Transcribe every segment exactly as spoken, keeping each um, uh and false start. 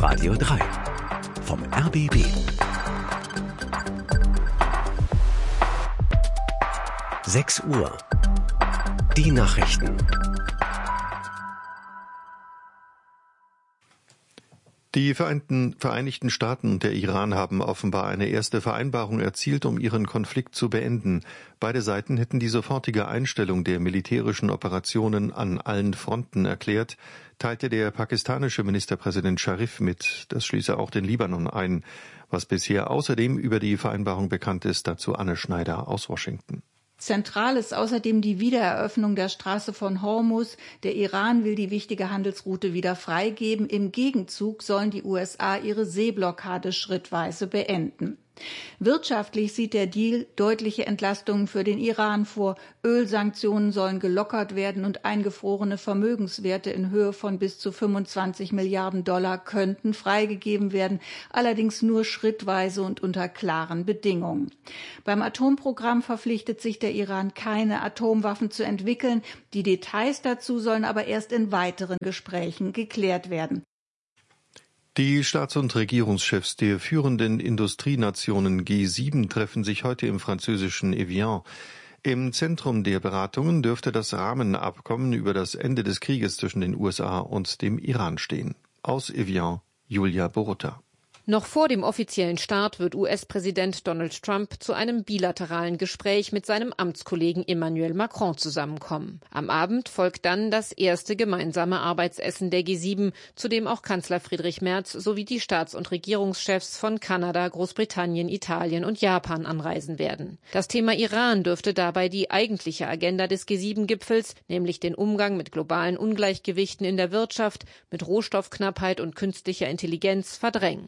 Radio drei vom R B B. sechs Uhr. Die Nachrichten. Die Vereinten, Vereinigten Staaten und der Iran haben offenbar eine erste Vereinbarung erzielt, um ihren Konflikt zu beenden. Beide Seiten hätten die sofortige Einstellung der militärischen Operationen an allen Fronten erklärt, teilte der pakistanische Ministerpräsident Sharif mit. Das schließe auch den Libanon ein. Was bisher außerdem über die Vereinbarung bekannt ist, dazu Anne Schneider aus Washington. Zentral ist außerdem die Wiedereröffnung der Straße von Hormuz. Der Iran will die wichtige Handelsroute wieder freigeben. Im Gegenzug sollen die U S A ihre Seeblockade schrittweise beenden. Wirtschaftlich sieht der Deal deutliche Entlastungen für den Iran vor. Ölsanktionen sollen gelockert werden und eingefrorene Vermögenswerte in Höhe von bis zu fünfundzwanzig Milliarden Dollar könnten freigegeben werden, allerdings nur schrittweise und unter klaren Bedingungen. Beim Atomprogramm verpflichtet sich der Iran, keine Atomwaffen zu entwickeln. Die Details dazu sollen aber erst in weiteren Gesprächen geklärt werden. Die Staats- und Regierungschefs der führenden Industrienationen G sieben treffen sich heute im französischen Evian. Im Zentrum der Beratungen dürfte das Rahmenabkommen über das Ende des Krieges zwischen den U S A und dem Iran stehen. Aus Evian, Julia Borutta. Noch vor dem offiziellen Start wird U S-Präsident Donald Trump zu einem bilateralen Gespräch mit seinem Amtskollegen Emmanuel Macron zusammenkommen. Am Abend folgt dann das erste gemeinsame Arbeitsessen der G sieben, zu dem auch Kanzler Friedrich Merz sowie die Staats- und Regierungschefs von Kanada, Großbritannien, Italien und Japan anreisen werden. Das Thema Iran dürfte dabei die eigentliche Agenda des G sieben Gipfels, nämlich den Umgang mit globalen Ungleichgewichten in der Wirtschaft, mit Rohstoffknappheit und künstlicher Intelligenz, verdrängen.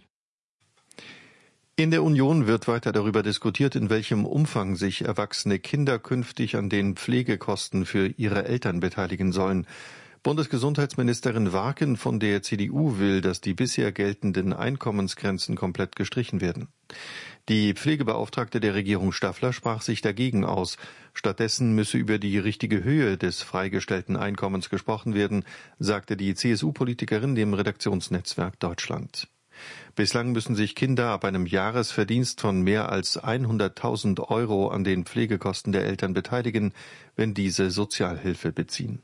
In der Union wird weiter darüber diskutiert, in welchem Umfang sich erwachsene Kinder künftig an den Pflegekosten für ihre Eltern beteiligen sollen. Bundesgesundheitsministerin Warken von der C D U will, dass die bisher geltenden Einkommensgrenzen komplett gestrichen werden. Die Pflegebeauftragte der Regierung Staffler sprach sich dagegen aus. Stattdessen müsse über die richtige Höhe des freigestellten Einkommens gesprochen werden, sagte die C S U-Politikerin dem Redaktionsnetzwerk Deutschland. Bislang müssen sich Kinder ab einem Jahresverdienst von mehr als hunderttausend Euro an den Pflegekosten der Eltern beteiligen, wenn diese Sozialhilfe beziehen.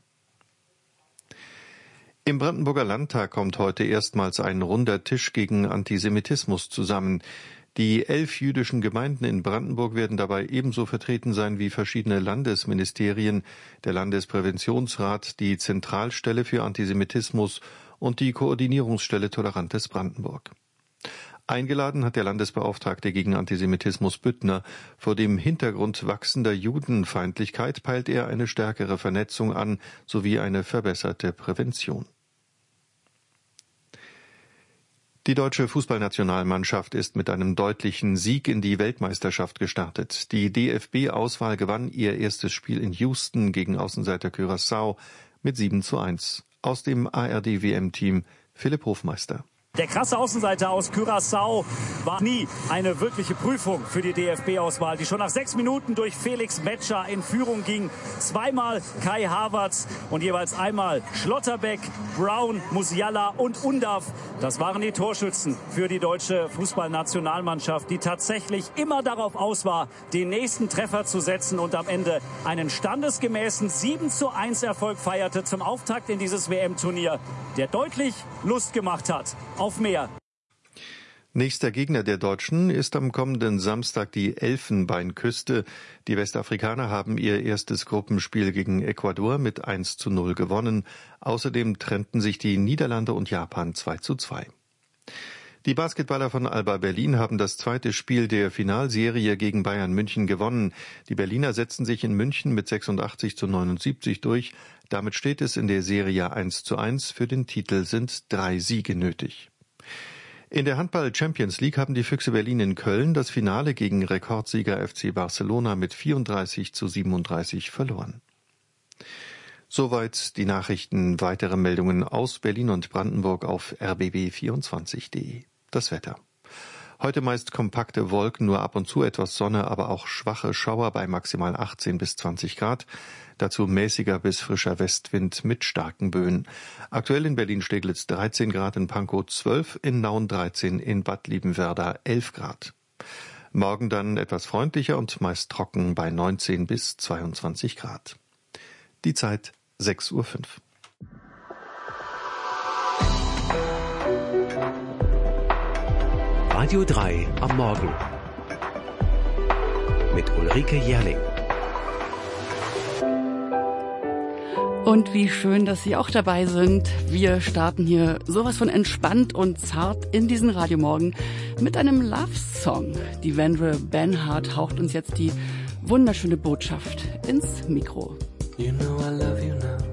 Im Brandenburger Landtag kommt heute erstmals ein runder Tisch gegen Antisemitismus zusammen. Die elf jüdischen Gemeinden in Brandenburg werden dabei ebenso vertreten sein wie verschiedene Landesministerien, der Landespräventionsrat, die Zentralstelle für Antisemitismus und die Koordinierungsstelle Tolerantes Brandenburg. Eingeladen hat der Landesbeauftragte gegen Antisemitismus Büttner. Vor dem Hintergrund wachsender Judenfeindlichkeit peilt er eine stärkere Vernetzung an sowie eine verbesserte Prävention. Die deutsche Fußballnationalmannschaft ist mit einem deutlichen Sieg in die Weltmeisterschaft gestartet. Die D F B-Auswahl gewann ihr erstes Spiel in Houston gegen Außenseiter Curaçao mit sieben zu eins. Aus dem A R D-W M-Team Philipp Hofmeister. Der krasse Außenseiter aus Curaçao war nie eine wirkliche Prüfung für die D F B-Auswahl, die schon nach sechs Minuten durch Felix Metscher in Führung ging. Zweimal Kai Havertz und jeweils einmal Schlotterbeck, Brown, Musiala und Undav. Das waren die Torschützen für die deutsche Fußballnationalmannschaft, die tatsächlich immer darauf aus war, den nächsten Treffer zu setzen und am Ende einen standesgemäßen sieben zu eins Erfolg feierte zum Auftakt in dieses W M-Turnier, der deutlich Lust gemacht hat auf mehr. Nächster Gegner der Deutschen ist am kommenden Samstag die Elfenbeinküste. Die Westafrikaner haben ihr erstes Gruppenspiel gegen Ecuador mit eins zu null gewonnen. Außerdem trennten sich die Niederlande und Japan zwei zu zwei. Die Basketballer von Alba Berlin haben das zweite Spiel der Finalserie gegen Bayern München gewonnen. Die Berliner setzten sich in München mit sechsundachtzig zu neunundsiebzig durch. Damit steht es in der Serie eins zu eins. Für den Titel sind drei Siege nötig. In der Handball-Champions League haben die Füchse Berlin in Köln das Finale gegen Rekordsieger F C Barcelona mit vierunddreißig zu siebenunddreißig verloren. Soweit die Nachrichten. Weitere Meldungen aus Berlin und Brandenburg auf r b b vierundzwanzig punkt de. Das Wetter. Heute meist kompakte Wolken, nur ab und zu etwas Sonne, aber auch schwache Schauer bei maximal achtzehn bis zwanzig Grad. Dazu mäßiger bis frischer Westwind mit starken Böen. Aktuell in Berlin-Steglitz dreizehn Grad, in Pankow zwölf, in Nauen dreizehn, in Bad Liebenwerda elf Grad. Morgen dann etwas freundlicher und meist trocken bei neunzehn bis zweiundzwanzig Grad. Die Zeit sechs Uhr fünf. Radio drei am Morgen mit Ulrike Jährling. Und wie schön, dass Sie auch dabei sind. Wir starten hier sowas von entspannt und zart in diesen Radiomorgen mit einem Love-Song. Die Vandra Benhart haucht uns jetzt die wunderschöne Botschaft ins Mikro. You know I love you now.